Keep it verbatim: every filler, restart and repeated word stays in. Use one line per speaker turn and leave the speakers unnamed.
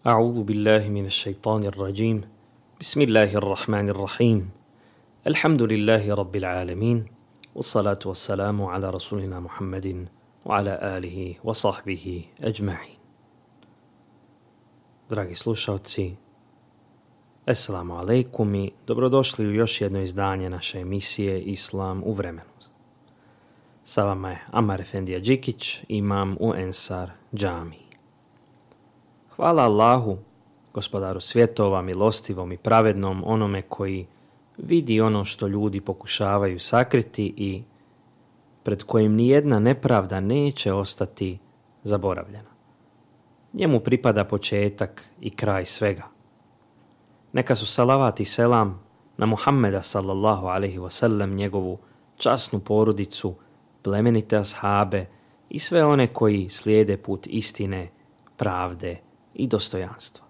أعوذ بالله من الشيطان الرجيم بسم الله الرحمن الرحيم الحمد لله رب العالمين والصلاة والسلام على رسولنا محمد وعلى آله وصحبه أجمعين. Dragi slušalci, Assalamu alaikum i dobrodošli u još jedno izdanje naše emisije Islam u vremenu. Sa vama je Amar Efendija Đikić, imam u Ensar džamiji. Hvala Allahu, gospodaru svjetova, milostivom i pravednom, onome koji vidi ono što ljudi pokušavaju sakriti i pred kojim nijedna nepravda neće ostati zaboravljena. Njemu pripada početak i kraj svega. Neka su salavat i selam na Muhammeda sallallahu alaihi wasallam, njegovu časnu porodicu, plemenite ashabe i sve one koji slijede put istine, pravde i dostojanstva.